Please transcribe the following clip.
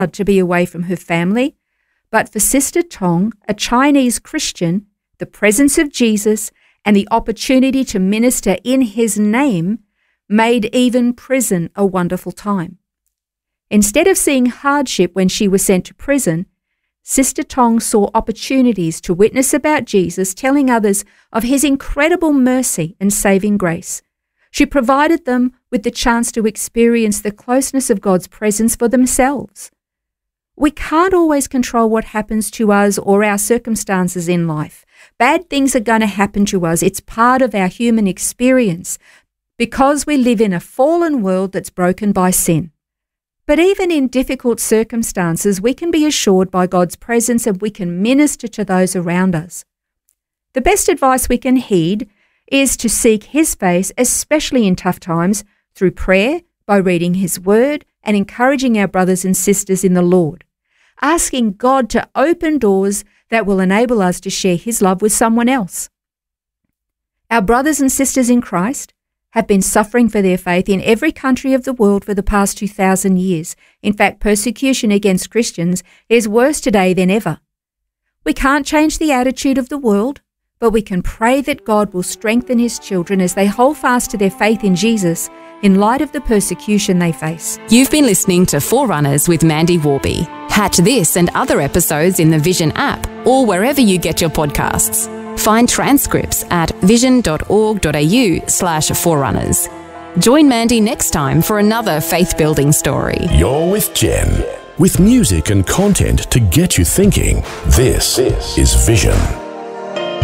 to be away from her family, but for Sister Tong, a Chinese Christian, the presence of Jesus and the opportunity to minister in his name made even prison a wonderful time. Instead of seeing hardship when she was sent to prison, Sister Tong saw opportunities to witness about Jesus, telling others of his incredible mercy and saving grace. She provided them with the chance to experience the closeness of God's presence for themselves. We can't always control what happens to us or our circumstances in life. Bad things are going to happen to us. It's part of our human experience because we live in a fallen world that's broken by sin. But even in difficult circumstances, we can be assured by God's presence and we can minister to those around us. The best advice we can heed is to seek His face, especially in tough times, through prayer, by reading His Word and encouraging our brothers and sisters in the Lord, asking God to open doors that will enable us to share His love with someone else. Our brothers and sisters in Christ have been suffering for their faith in every country of the world for the past 2,000 years. In fact, persecution against Christians is worse today than ever. We can't change the attitude of the world, but we can pray that God will strengthen His children as they hold fast to their faith in Jesus in light of the persecution they face. You've been listening to Forerunners with Mandy Warby. Catch this and other episodes in the Vision app or wherever you get your podcasts. Find transcripts at vision.org.au/forerunners. Join Mandy next time for another faith-building story. You're with Jen. With music and content to get you thinking, this is Vision.